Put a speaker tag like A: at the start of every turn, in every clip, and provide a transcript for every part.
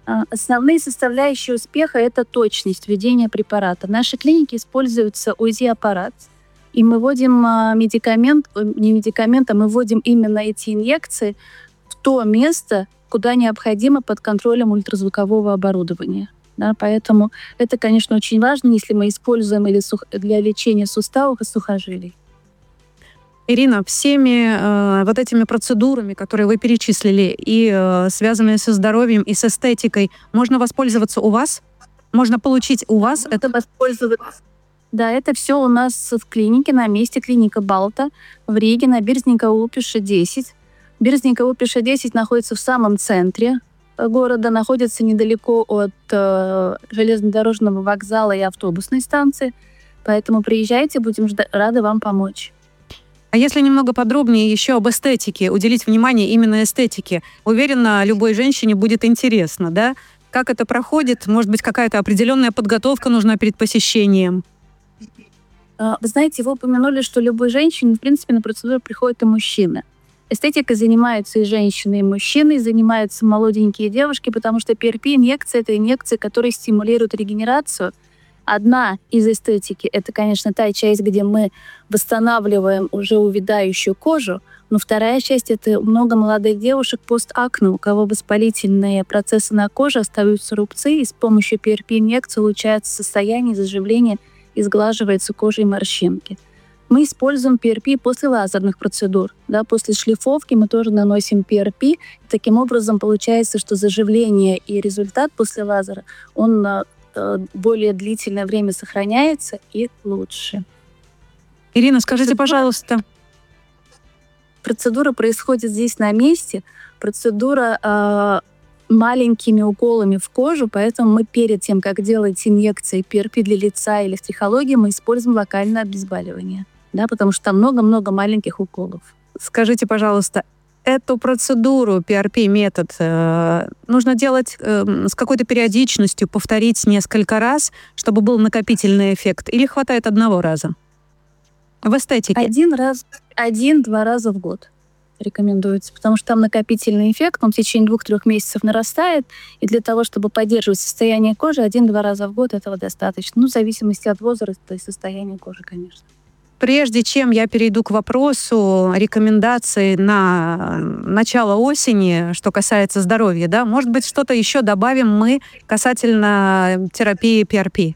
A: Основные составляющие успеха — это точность введения препарата. В нашей клинике используется УЗИ-аппарат, и мы вводим не медикамент, а мы вводим именно эти инъекции в то место, куда необходимо под контролем ультразвукового оборудования. Да, поэтому это, конечно, очень важно, если мы используем для лечения суставов и сухожилий.
B: Ирина, всеми вот этими процедурами, которые вы перечислили, и связанные со здоровьем, и с эстетикой, можно воспользоваться у вас? Можно получить у вас это?
A: Воспользоваться. Да, это все у нас в клинике, на месте. Клиника Балта в Риге, на Бирзника-Улпиша, 10. Бирзника-Улпиша, 10 находится в самом центре города, находится недалеко от железнодорожного вокзала и автобусной станции. Поэтому приезжайте, будем рады вам помочь.
B: А если немного подробнее еще об эстетике, уделить внимание именно эстетике, уверена, любой женщине будет интересно, да? Как это проходит? Может быть, какая-то определенная подготовка нужна перед посещением?
A: Вы знаете, вы упомянули, что любой женщине, в принципе, на процедуру приходят и мужчины. Эстетикой занимаются и женщины, и мужчины, и занимаются молоденькие девушки, потому что PRP-инъекция — это инъекции, которые стимулируют регенерацию. Одна из эстетики — это, конечно, та часть, где мы восстанавливаем уже увядающую кожу, но вторая часть — это много молодых девушек постакне, у кого воспалительные процессы на коже, остаются рубцы, и с помощью PRP-инъекции улучшается состояние, заживление и сглаживается кожа и морщинки. Мы используем PRP после лазерных процедур. Да, после шлифовки мы тоже наносим PRP. Таким образом, получается, что заживление и результат после лазера, он более длительное время сохраняется и лучше.
B: Ирина, скажите, пожалуйста.
A: Процедура происходит здесь на месте. Процедура маленькими уколами в кожу, поэтому мы перед тем, как делать инъекции PRP для лица или в трихологии, мы используем локальное обезболивание. Да, потому что там много-много маленьких уколов.
B: Скажите, пожалуйста, эту процедуру, PRP-метод, нужно делать с какой-то периодичностью, повторить несколько раз, чтобы был накопительный эффект? Или хватает одного раза? В эстетике.
A: 1-2 раза в год рекомендуется, потому что там накопительный эффект, он в течение 2-3 месяцев нарастает, и для того, чтобы поддерживать состояние кожи, 1-2 раза в год этого достаточно. В зависимости от возраста и состояния кожи, конечно.
B: Прежде чем я перейду к вопросу рекомендаций на начало осени, что касается здоровья, да, может быть, что-то еще добавим мы касательно терапии PRP?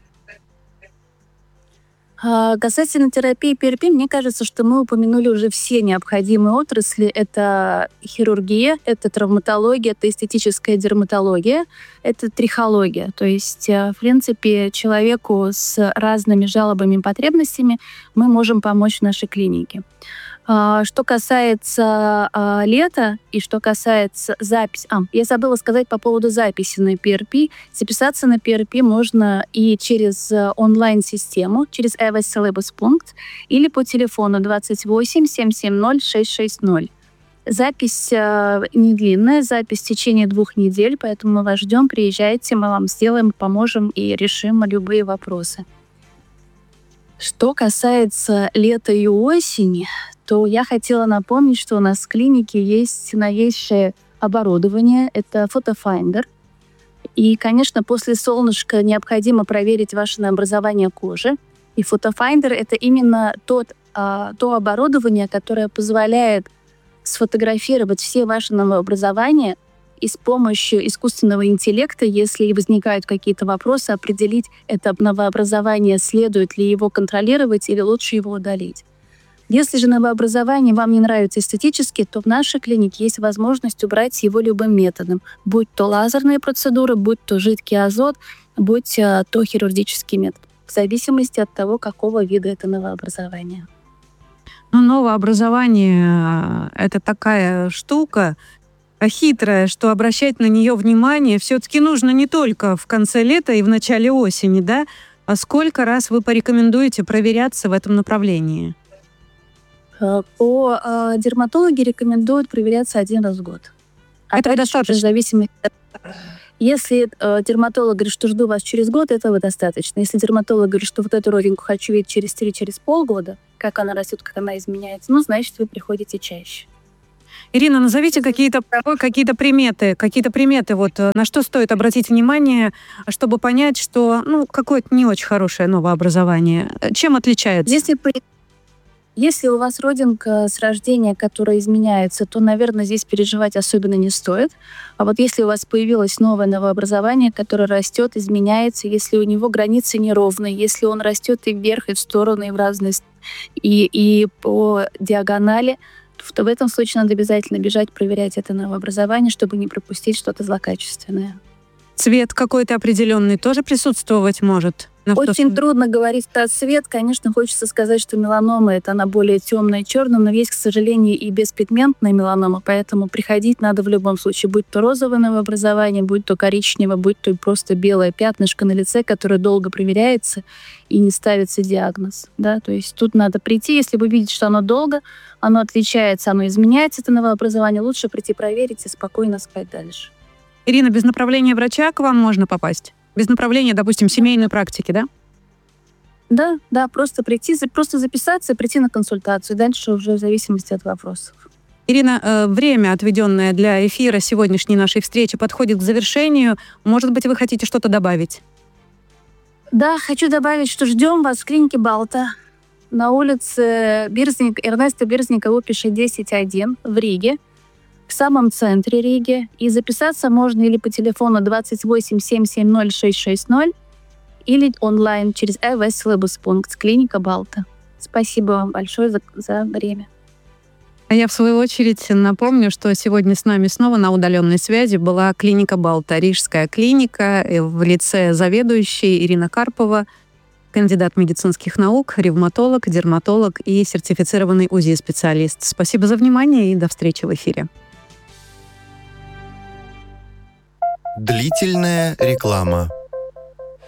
A: Касательно терапии PRP, мне кажется, что мы упомянули уже все необходимые отрасли. Это хирургия, это травматология, это эстетическая дерматология, это трихология. То есть, в принципе, человеку с разными жалобами и потребностями мы можем помочь в нашей клинике. Что касается лета и что касается записи... я забыла сказать по поводу записи на PRP. Записаться на PRP можно и через онлайн-систему, через e-Veselības.punkt или по телефону 28 770 660. Запись не длинная, запись в течение 2 недель, поэтому мы вас ждем, приезжайте, мы вам сделаем, поможем и решим любые вопросы. Что касается лета и осени, то я хотела напомнить, что у нас в клинике есть новейшее оборудование, это фотофайндер. И, конечно, после солнышка необходимо проверить ваше новообразование кожи. И фотофайндер — это именно то оборудование, которое позволяет сфотографировать все ваши новообразования и с помощью искусственного интеллекта, если возникают какие-то вопросы, определить, это новообразование, следует ли его контролировать или лучше его удалить. Если же новообразование вам не нравится эстетически, то в нашей клинике есть возможность убрать его любым методом. Будь то лазерные процедуры, будь то жидкий азот, будь то хирургический метод. В зависимости от того, какого вида это новообразование.
B: Новообразование — это такая штука хитрая, что обращать на нее внимание все-таки нужно не только в конце лета и в начале осени, да? А сколько раз вы порекомендуете проверяться в этом направлении?
A: Дерматологи рекомендуют проверяться 1 раз в год.
B: Это достаточно?
A: В зависимости от... Если дерматолог говорит, что жду вас через год, этого достаточно. Если дерматолог говорит, что вот эту родинку хочу видеть через 3, через полгода, как она растет, как она изменяется, значит, вы приходите чаще.
B: Ирина, назовите какие-то приметы, вот на что стоит обратить внимание, чтобы понять, что какое-то не очень хорошее новообразование. Чем отличается?
A: Если у вас родинка с рождения, которая изменяется, то, наверное, здесь переживать особенно не стоит. А вот если у вас появилось новое новообразование, которое растет, изменяется, если у него границы неровные, если он растет и вверх, и в стороны, и в разные и по диагонали, то в этом случае надо обязательно бежать проверять это новообразование, чтобы не пропустить что-то злокачественное.
B: Цвет какой-то определенный тоже присутствовать может?
A: Очень трудно говорить про цвет. Конечно, хочется сказать, что меланома она более темная и черная, но есть, к сожалению, и беспигментная меланома, поэтому приходить надо в любом случае, будь то розовое новообразование, будь то коричневое, будь то просто белое пятнышко на лице, которое долго проверяется и не ставится диагноз. Да? То есть тут надо прийти, если вы видите, что оно долго, оно отличается, оно изменяется, это новообразование, лучше прийти проверить и спокойно спать дальше.
B: Ирина, без направления врача к вам можно попасть? Без направления, допустим, семейной практики, да?
A: Да, просто прийти, просто записаться и прийти на консультацию. Дальше уже в зависимости от вопросов.
B: Ирина, время, отведенное для эфира сегодняшней нашей встречи, подходит к завершению. Может быть, вы хотите что-то добавить?
A: Да, хочу добавить, что ждем вас в клинике Балта на улице Эрнеста Бирзника, Опиша 10-1 в Риге, в самом центре Риги. И записаться можно или по телефону 28 770 660, или онлайн через ЭВС-Лебуспункт, клиника Балта. Спасибо вам большое за время.
B: А я, в свою очередь, напомню, что сегодня с нами снова на удаленной связи была клиника Балта, рижская клиника в лице заведующей Ирина Карпова, кандидат медицинских наук, ревматолог, дерматолог и сертифицированный УЗИ-специалист. Спасибо за внимание и до встречи в эфире.
C: Длительная реклама.